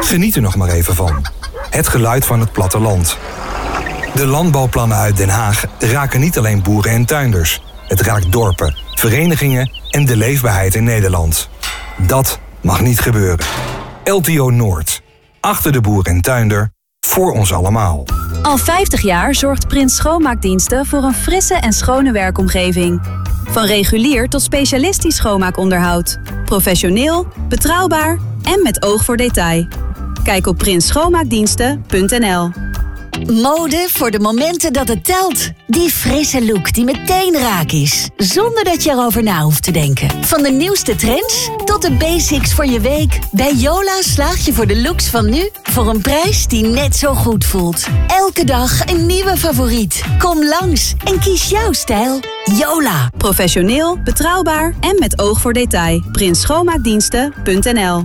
Geniet er nog maar even van. Het geluid van het platteland. De landbouwplannen uit Den Haag raken niet alleen boeren en tuinders. Het raakt dorpen, verenigingen en de leefbaarheid in Nederland. Dat mag niet gebeuren. LTO Noord. Achter de boer en tuinder. Voor ons allemaal. Al 50 jaar zorgt Prins Schoonmaakdiensten voor een frisse en schone werkomgeving. Van regulier tot specialistisch schoonmaakonderhoud. Professioneel, betrouwbaar en met oog voor detail. Kijk op prinsschoonmaakdiensten.nl. Mode voor de momenten dat het telt. Die frisse look die meteen raak is. Zonder dat je erover na hoeft te denken. Van de nieuwste trends tot de basics voor je week. Bij Yola slaag je voor de looks van nu voor een prijs die net zo goed voelt. Elke dag een nieuwe favoriet. Kom langs en kies jouw stijl. Yola. Professioneel, betrouwbaar en met oog voor detail. prinsschoonmaakdiensten.nl.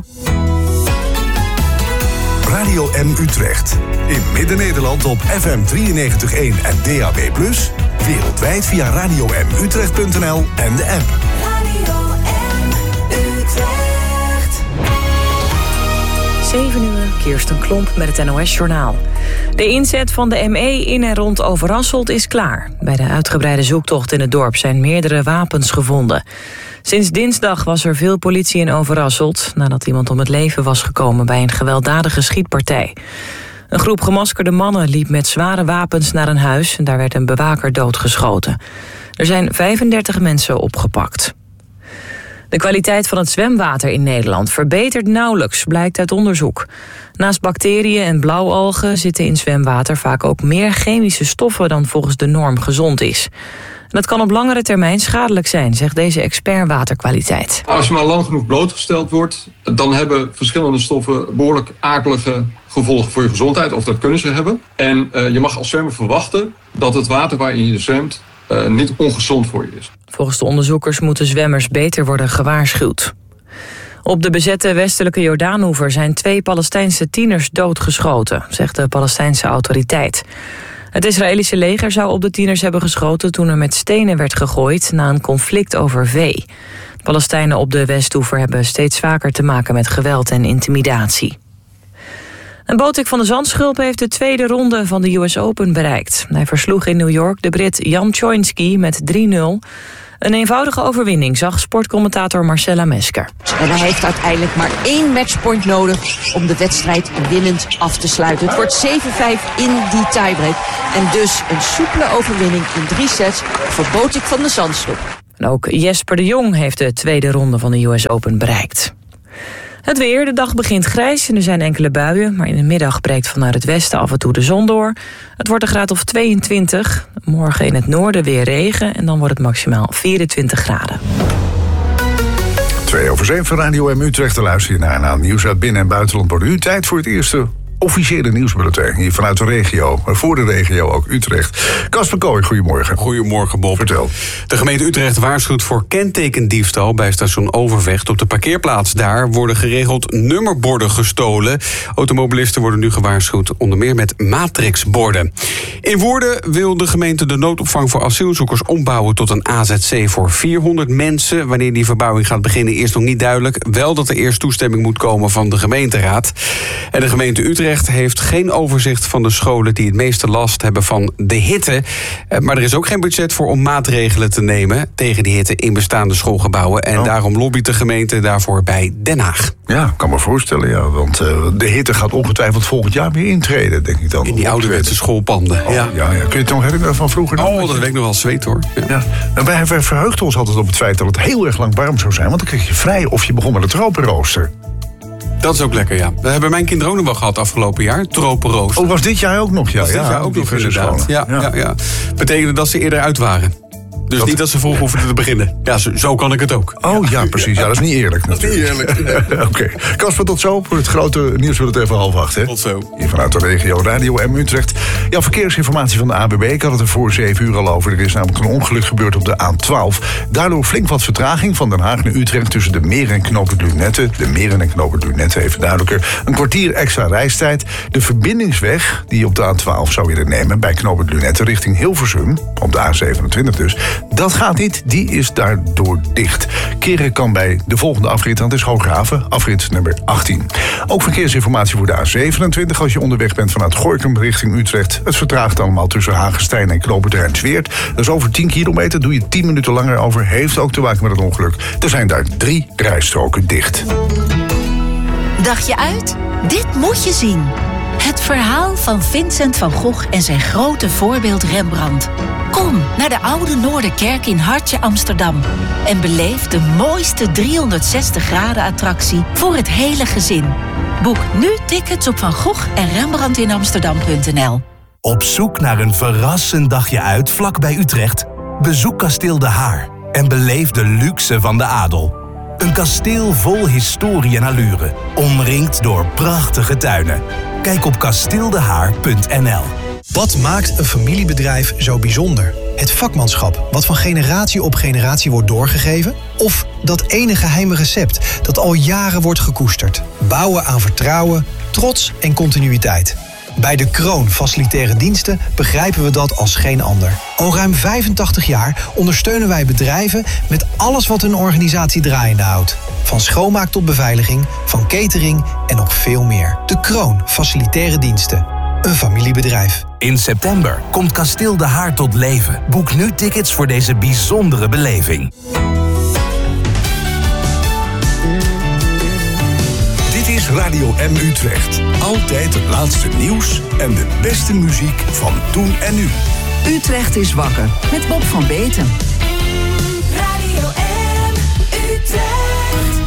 Radio M Utrecht. In Midden-Nederland op FM 93.1 en DAB+. Wereldwijd via radiomutrecht.nl en de app. Radio M Utrecht. 7 uur, Kirsten Klomp met het NOS-journaal. De inzet van de ME in en rond Overasselt is klaar. Bij de uitgebreide zoektocht in het dorp zijn meerdere wapens gevonden. Sinds dinsdag was er veel politie in Overasselt, nadat iemand om het leven was gekomen bij een gewelddadige schietpartij. Een groep gemaskerde mannen liep met zware wapens naar een huis en daar werd een bewaker doodgeschoten. Er zijn 35 mensen opgepakt. De kwaliteit van het zwemwater in Nederland verbetert nauwelijks, blijkt uit onderzoek. Naast bacteriën en blauwalgen zitten in zwemwater vaak ook meer chemische stoffen dan volgens de norm gezond is. En dat kan op langere termijn schadelijk zijn, zegt deze expert waterkwaliteit. Als je maar lang genoeg blootgesteld wordt, dan hebben verschillende stoffen behoorlijk akelige gevolgen voor je gezondheid, of dat kunnen ze hebben. En je mag als zwemmer verwachten dat het water waarin je zwemt niet ongezond voor je is. Volgens de onderzoekers moeten zwemmers beter worden gewaarschuwd. Op de bezette westelijke Jordaanoever zijn 2 Palestijnse tieners doodgeschoten, zegt de Palestijnse autoriteit. Het Israëlische leger zou op de tieners hebben geschoten toen er met stenen werd gegooid na een conflict over vee. De Palestijnen op de Westoever hebben steeds vaker te maken met geweld en intimidatie. En Botic van de Zandschulp heeft de tweede ronde van de US Open bereikt. Hij versloeg in New York de Brit Jan Choinski met 3-0. Een eenvoudige overwinning, zag sportcommentator Marcella Mesker. En hij heeft uiteindelijk maar 1 matchpoint nodig om de wedstrijd winnend af te sluiten. Het wordt 7-5 in die tiebreak. En dus een soepele overwinning in 3 sets voor Botic van de Zandschulp. En ook Jesper de Jong heeft de tweede ronde van de US Open bereikt. Het weer, de dag begint grijs en er zijn enkele buien, maar in de middag breekt vanuit het westen af en toe de zon door. Het wordt een graad of 22. Morgen in het noorden weer regen en dan wordt het maximaal 24 graden. 2:07 van Radio M Utrecht. Te luisteren naar een nieuws uit binnen- en buitenland. Voor u tijd voor het eerste officiële nieuwsbulletin hier vanuit de regio. Voor de regio ook Utrecht. Casper Kooi, goedemorgen. Goedemorgen, Bob. Vertel. De gemeente Utrecht waarschuwt voor kentekendiefstal bij station Overvecht. Op de parkeerplaats daar worden geregeld nummerborden gestolen. Automobilisten worden nu gewaarschuwd, onder meer met matrixborden. In Woerden wil de gemeente de noodopvang voor asielzoekers ombouwen tot een AZC voor 400 mensen. Wanneer die verbouwing gaat beginnen, eerst nog niet duidelijk. Wel dat er eerst toestemming moet komen van de gemeenteraad. En de gemeente Utrecht heeft geen overzicht van de scholen die het meeste last hebben van de hitte. Maar er is ook geen budget voor om maatregelen te nemen tegen die hitte in bestaande schoolgebouwen. En daarom lobbyt de gemeente daarvoor bij Den Haag. Ja, kan me voorstellen, ja. Want de hitte gaat ongetwijfeld volgend jaar weer intreden, denk ik dan. In die ouderwetse schoolpanden. Oh, ja. Kun je het nog herinneren van vroeger? Oh, dat weet ik nog wel zweet, hoor. Ja. Nou, wij verheugden ons altijd op het feit dat het heel erg lang warm zou zijn. Want dan kreeg je vrij of je begon met het tropenrooster. Dat is ook lekker, ja. We hebben mijn kinderen ook nog wel gehad afgelopen jaar. Tropenrooster. Oh, was dit jaar ook nog? Ja, was dit jaar ook nog, inderdaad. Ja. Betekende dat ze eerder uit waren. Dus niet dat ze vroeg hoefden te beginnen. Ja, zo kan ik het ook. Oh ja, precies. Ja, dat is niet eerlijk natuurlijk. Dat is niet eerlijk. Oké. Casper, tot zo. Voor het grote nieuws wordt het even 7:30. Hè? Tot zo. Hier vanuit de regio Radio M Utrecht. Ja, verkeersinformatie van de ANWB. Ik had het er voor 7 uur al over. Er is namelijk een ongeluk gebeurd op de A12. Daardoor flink wat vertraging van Den Haag naar Utrecht tussen de Meren en Knooppunt Lunette. De Meren en Knooppunt Lunette, even duidelijker. Een kwartier extra reistijd. De verbindingsweg die je op de A12 zou willen nemen bij Knooppunt Lunette richting Hilversum, op de A27 dus, Dat gaat niet, die is daardoor dicht. Keren kan bij de volgende afrit, dat is Hoograven, afrit nummer 18. Ook verkeersinformatie voor de A27 als je onderweg bent vanuit Gorinchem richting Utrecht. Het vertraagt allemaal tussen Hagestein en Knoopend Rijnsweert. Dat is over 10 kilometer, doe je 10 minuten langer over. Heeft ook te maken met het ongeluk. Er zijn daar 3 rijstroken dicht. Dacht je uit? Dit moet je zien. Het verhaal van Vincent van Gogh en zijn grote voorbeeld Rembrandt. Kom naar de Oude Noorderkerk in Hartje Amsterdam en beleef de mooiste 360-graden-attractie voor het hele gezin. Boek nu tickets op Van Gogh en Rembrandtinamsterdam.nl. Op zoek naar een verrassend dagje uit vlakbij Utrecht? Bezoek Kasteel De Haar en beleef de luxe van de adel. Een kasteel vol historie en allure, omringd door prachtige tuinen. Kijk op kasteeldehaar.nl. Wat maakt een familiebedrijf zo bijzonder? Het vakmanschap, wat van generatie op generatie wordt doorgegeven? Of dat ene geheime recept dat al jaren wordt gekoesterd? Bouwen aan vertrouwen, trots en continuïteit. Bij De Kroon Facilitaire Diensten begrijpen we dat als geen ander. Al ruim 85 jaar ondersteunen wij bedrijven met alles wat hun organisatie draaiende houdt. Van schoonmaak tot beveiliging, van catering en nog veel meer. De Kroon Facilitaire Diensten. Een familiebedrijf. In september komt Kasteel De Haar tot leven. Boek nu tickets voor deze bijzondere beleving. Dit is Radio M Utrecht. Altijd het laatste nieuws en de beste muziek van toen en nu. Utrecht is wakker met Bob van Beeten. Radio M Utrecht.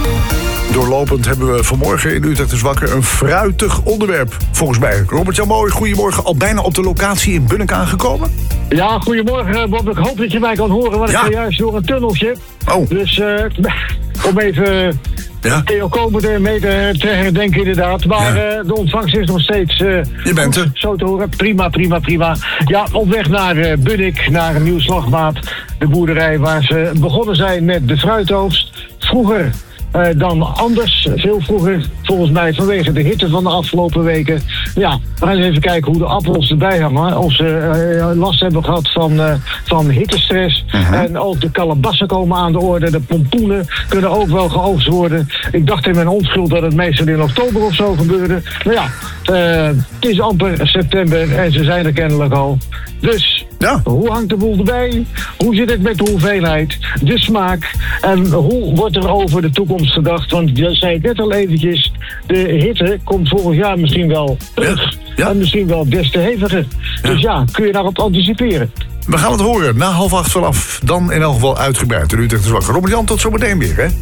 Doorlopend hebben we vanmorgen in Utrecht is wakker een fruitig onderwerp. Volgens mij. Robert-Jan Mooi, goedemorgen. Al bijna op de locatie in Bunnik aangekomen? Ja, goedemorgen Bob. Ik hoop dat je mij kan horen, want ik ga juist door een tunneltje. Oh. Dus om even Theo Komende mee te herdenken inderdaad. Maar de ontvangst is nog steeds je bent er. Zo te horen. Prima. Ja, op weg naar Bunnik, naar een nieuw slagmaat. De boerderij waar ze begonnen zijn met de fruitoogst. Vroeger dan anders, veel vroeger, volgens mij vanwege de hitte van de afgelopen weken. Ja, we gaan eens even kijken hoe de appels erbij hangen. Of ze last hebben gehad van hittestress. En ook de kalebassen komen aan de orde. De pompoenen kunnen ook wel geoogst worden. Ik dacht in mijn onschuld dat het meestal in oktober of zo gebeurde. Maar ja, het is amper september en ze zijn er kennelijk al. Dus, hoe hangt de boel erbij? Hoe zit het met de hoeveelheid? De smaak? En hoe wordt er over de toekomst gedacht? Want je zei het net al eventjes, de hitte komt volgend jaar misschien wel terug. En misschien wel des te heviger. Dus kun je daarop anticiperen? We gaan het horen. Na 7:30 vanaf. Dan in elk geval uitgebreid. Utrecht is wakker. Robert-Jan, tot zometeen weer, hè?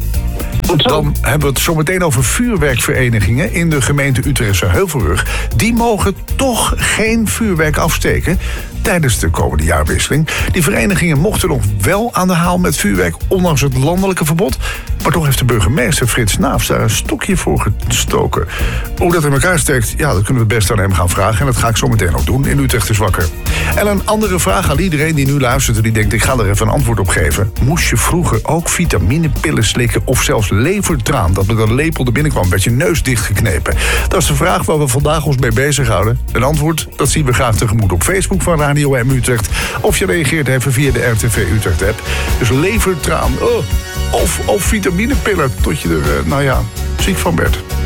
Dan hebben we het zometeen over vuurwerkverenigingen in de gemeente Utrechtse Heuvelrug. Die mogen toch geen vuurwerk afsteken tijdens de komende jaarwisseling. Die verenigingen mochten nog wel aan de haal met vuurwerk, ondanks het landelijke verbod. Maar toch heeft de burgemeester Frits Naafs daar een stokje voor gestoken. Hoe dat in elkaar steekt, dat kunnen we het best aan hem gaan vragen. En dat ga ik zo meteen ook doen in Utrecht is wakker. En een andere vraag aan iedereen die nu luistert en die denkt, ik ga er even een antwoord op geven. Moest je vroeger ook vitaminepillen slikken of zelfs levertraan, dat met een lepel er binnenkwam, werd je neus dichtgeknepen? Dat is de vraag waar we vandaag ons mee bezighouden. Een antwoord, dat zien we graag tegemoet op Facebook van Radio M Utrecht. Of je reageert even via de RTV Utrecht app. Dus levertraan, of vitaminepillen, tot je er, ziek van werd.